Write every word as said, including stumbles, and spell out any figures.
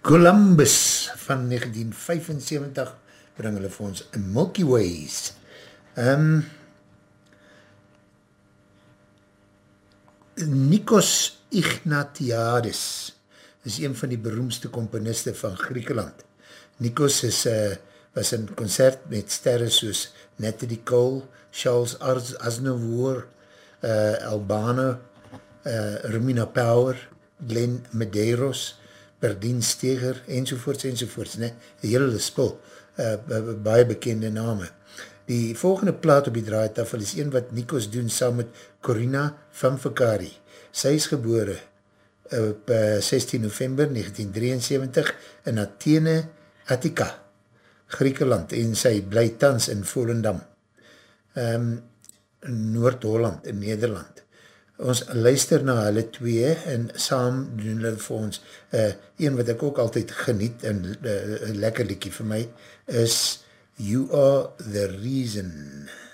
Columbus van negentien vyfensewentig bring hulle vir ons Milky Ways. Um, Nikos Ignatiadis is een van die beroemdste komponiste van Griekenland. Nikos is, uh, was in concert met sterre soos Natalie Cole, Charles Aznavour, uh, Albano, uh, Romina Power, Glenn Medeiros, Berdien Steger, enzovoorts, enzovoorts, ne? Die hele spul, uh, baie bekende name. Die volgende plaat op die draaitafel is een wat Nikos doen saam met Corina Famfakari. Sy is gebore op uh, sestien November negentien drieënsewentig in Athene, Attica, Griekenland, en sy bly tans in Volendam, um, Noord-Holland, in Nederland. Ons luister na hulle twee en saam doen hulle vir ons, uh, een wat ek ook altyd geniet en uh, een lekker liedjie vir my, is You Are The Reason.